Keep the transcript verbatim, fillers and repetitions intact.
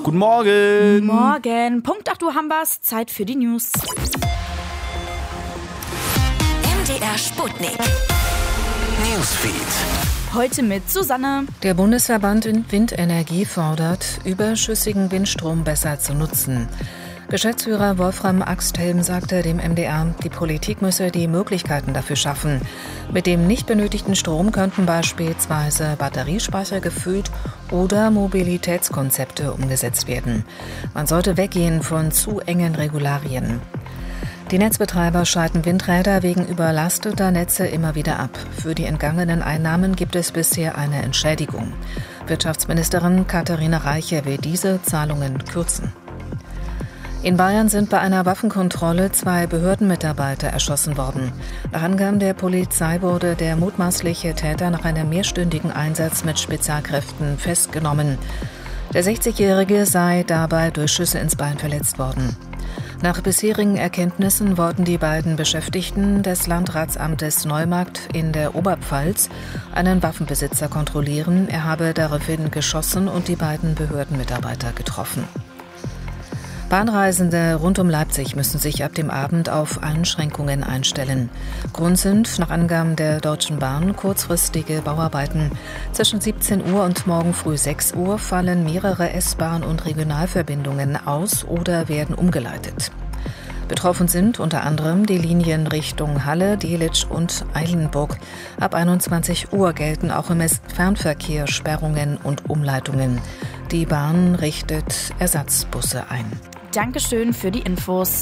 Guten Morgen. Morgen. Punkt acht Uhr haben wir's. Zeit für die News. M D R Sputnik. Newsfeed. Heute mit Susanne. Der Bundesverband Windenergie fordert, überschüssigen Windstrom besser zu nutzen. Geschäftsführer Wolfram Axthelm sagte dem M D R, die Politik müsse die Möglichkeiten dafür schaffen. Mit dem nicht benötigten Strom könnten beispielsweise Batteriespeicher gefüllt oder Mobilitätskonzepte umgesetzt werden. Man sollte weggehen von zu engen Regularien. Die Netzbetreiber schalten Windräder wegen überlasteter Netze immer wieder ab. Für die entgangenen Einnahmen gibt es bisher eine Entschädigung. Wirtschaftsministerin Katharina Reiche will diese Zahlungen kürzen. In Bayern sind bei einer Waffenkontrolle zwei Behördenmitarbeiter erschossen worden. Nach Angaben der Polizei wurde der mutmaßliche Täter nach einem mehrstündigen Einsatz mit Spezialkräften festgenommen. Der sechzigjährige sei dabei durch Schüsse ins Bein verletzt worden. Nach bisherigen Erkenntnissen wollten die beiden Beschäftigten des Landratsamtes Neumarkt in der Oberpfalz einen Waffenbesitzer kontrollieren. Er habe daraufhin geschossen und die beiden Behördenmitarbeiter getroffen. Bahnreisende rund um Leipzig müssen sich ab dem Abend auf Einschränkungen einstellen. Grund sind nach Angaben der Deutschen Bahn kurzfristige Bauarbeiten. Zwischen siebzehn Uhr und morgen früh sechs Uhr fallen mehrere S-Bahn- und Regionalverbindungen aus oder werden umgeleitet. Betroffen sind unter anderem die Linien Richtung Halle, Delitzsch und Eilenburg. Ab einundzwanzig Uhr gelten auch im Fernverkehr Sperrungen und Umleitungen. Die Bahn richtet Ersatzbusse ein. Dankeschön für die Infos.